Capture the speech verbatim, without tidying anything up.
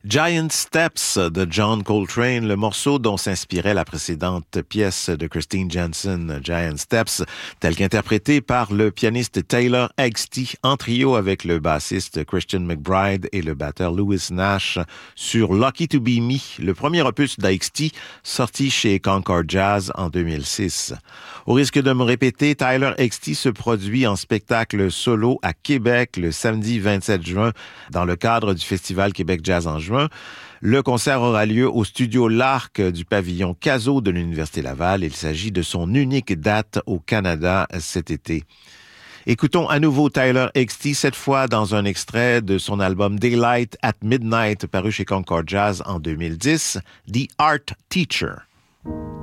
Giant Steps de John Coltrane, le morceau dont s'inspirait la précédente pièce de Christine Jensen, Giant Steps, tel qu'interprété par le pianiste Taylor Eggstey en trio avec le bassiste Christian McBride et le batteur Louis Nash sur Lucky to Be Me, le premier opus d'Eggstey sorti chez Concord Jazz en deux mille six. Au risque de me répéter, Tyler Eggstey se produit en spectacle solo à Québec le samedi vingt-sept juin dans le cadre du Festival Québec Jazz en juin. Le concert aura lieu au studio L'Arc du pavillon Cazot de l'Université Laval. Il s'agit de son unique date au Canada cet été. Écoutons à nouveau Tyler Eggstey, cette fois dans un extrait de son album Daylight at Midnight, paru chez Concord Jazz en deux mille dix, The Art Teacher.